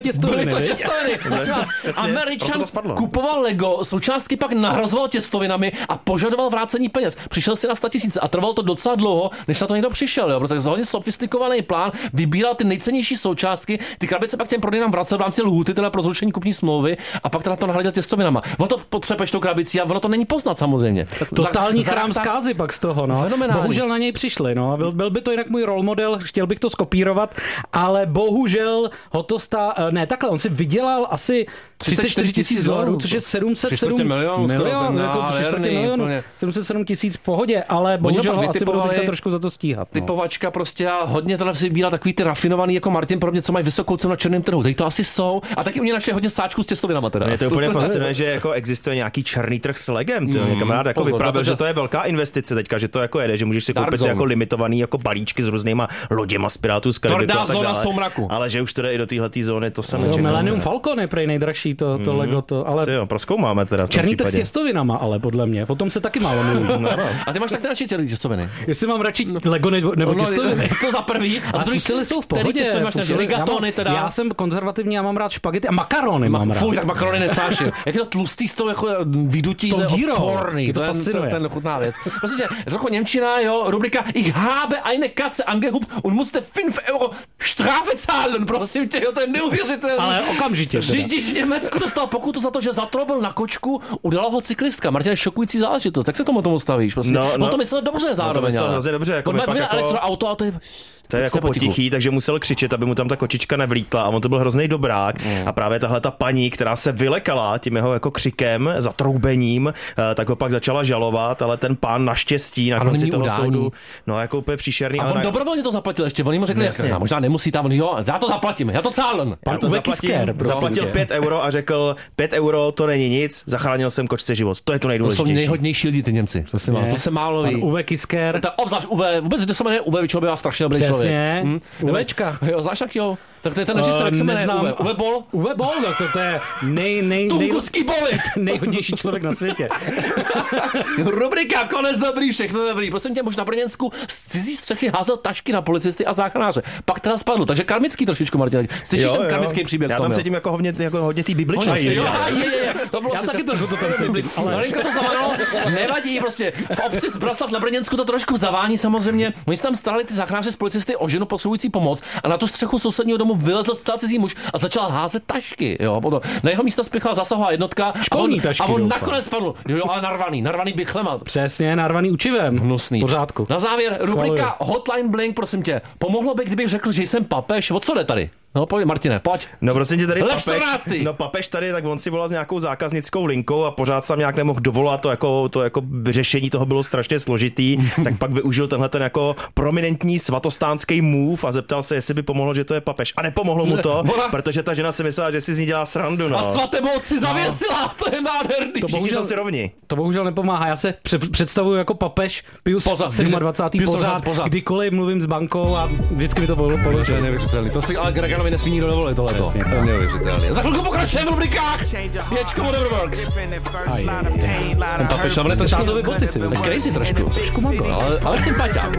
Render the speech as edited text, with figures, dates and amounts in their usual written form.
Byly to těstoviny. Američan kupoval Lego, součástky pak nahrazoval těstovinami a požadoval vrácení peněz. Přišel si na 100 000 a trvalo to docela dlouho, než na to někdo přišel. Jo? Protože hodně sofistikovaný plán, vybíral ty nejcennější součástky, ty krabice pak těm prodejnám vracel v rámci lhůty, teda pro zrušení kupní smlouvy a pak teda to nahradil těstovinama. Ono to potřepeš tou krabici a ono to není poznat samozřejmě. Totální chrám zkázy pak z toho, no. Bohužel na něj přišli, no. Byl by to jinak můj role model, chtěl bych to skopírovat, ale bohužel ho to on si vydělal asi 34 000 $, což je 707 milionů, 707 000 v pohodě, ale bohužel ho asi budou teďka trošku za to stíhat. Typovačka prostě a hodně teda si vybírá takový ty rafinovaný jako Martin pro mě, co mají vysokou cenu na černém trhu. Teď to asi jsou. A taky u mě našli hodně sáčků s těstovinama teda. Mě to úplně fascinuje, že jako existuje nějaký černý trh s legem. Mě kamarád jako vyprávěl, že to je velká investice teďka, že to jako jede, že můžeš si koupit jako limitovaný jako balíčky s různýma loděma z Pirátů z Karibiku a tak dále. Ale že už to jde i do téhleté zóny, to jsem nečekal. Millennium Falcon je prej nejdražší to Lego to, ale prozkoumáme teda v tom černý případě. trh s těstovinama, ale podle mě. O tom se taky málo mluví. A ty máš tak radši těstoviny? Jestli mám radši Lego nebo těstoviny. To za prvý. A za druhý jsou v pohodě. Rigatony teda. Já jsem konzervativní, já mám rád špagety a makarony mám rád. Fuj, tak makarony nesnáším. Jak je to tlustý s tou jako vydutí, to je odporný. To fascinuje. To je nechutná věc. Prosím tě, trochu němčina, jo, rubrika Ich habe eine Katze angehupt und musste 5 € Strafe zahlen. Prosím tě, jo, to je neuvěřitelné. Ale okamžitě. Řidič v Německu dostal pokutu za to, že zatrobil na kočku, udala ho cyklistka. Martin, šokující záležitost. Tak se tomu stavíš, prostě. No, to myslel dobře zároveň. To myslel dobře, jako elektroauto a to je jako potichý, takže musel křičet, aby mu tam ta kočička nevlítla a on to byl hrozný dobrák. A právě tahle ta paní, která se vylekala tím jeho jako křikem, zatroubením, tak ho pak začala žalovat, ale ten pán naštěstí na konci toho soudu, no jako úplně příšerný. A on dobrovolně to zaplatil ještě, on jim řekl, jasně, možná nemusí tam, jo, já to zaplatím, já to cálem. Já to zaplatil 5 € a řekl, 5 € to není nic, zachránil jsem kočce život. To je to nejdůležitější. To jsou nejhodnější lidi ty Němci. To se málo ví. Uwe Kisker. Obzvlášť Uwe, vůbec to se jmenuje Uwe, většinou bývá strašně dobrý člověk. Přesně. Uvečka. Jo, znáš tak jo. Tak to je ten režisér, jak se jmenuje Uwe Boll? Uwe Boll, to je Tunguský bolit. nejhodnější člověk na světě. Rubrika konec dobrý, všechno dobrý. Prosím tě, muž na Brněnsku z cizí střechy házel tašky na policisty a záchranáře. Pak teda spadl, takže karmický trošičku, Martin. Slyšíš ten karmický příběh? Já tam cítím jako hodně tý bibličnosti. Je. To bylo já taky trochu to tam cítím. Malinko to zavalo, nevadí prostě. V obci Zbraslav na Brněnsku to trošku zavání samozřejmě. Oni se tam starali ty záchranáři z policisty o ženu potřebující pomoc a na tu střechu sousedního domu vylezl zcela cizí muž a začal házet tašky. Jo, potom na jeho místo spěchala zasahová jednotka a on nakonec spadl. Jo, ale narvaný bichlema. Přesně, narvaný učivem. Hnusný. Pořádku. Na závěr rubrika Hotline Bling, prosím tě. Pomohlo by, kdybych řekl, že jsem papež. O co jde tady? No pojď, Martine, pojď. No prosím tě, tady papež tady, tak on si volal s nějakou zákaznickou linkou a pořád se nějak nemohl dovolat, to jako řešení toho bylo strašně složitý, tak pak využil tenhle ten jako prominentní svatostánský move a zeptal se, jestli by pomohlo, že to je papež. A nepomohlo mu to, protože ta žena si myslela, že si z ní dělá srandu. No. A svaté moci zavěsila, to je nádherný. Všichni jsou si rovni. To bohužel nepomáhá. Já se představuju jako papež Pius 27. pořád. Kdykoliv mluvím s bankou a vždycky mi to položí. To je neuvěřitelný. To si ale Greganovi nesmí nikdo dovolit tohleto. To je neuvěřitelné. Za chvilku pokračujeme v rubrikách. Ječko Whatever Works. Ten papež tam to štátový boty si vezme. Crazy trošku. Trošku mango, ale sympatiák.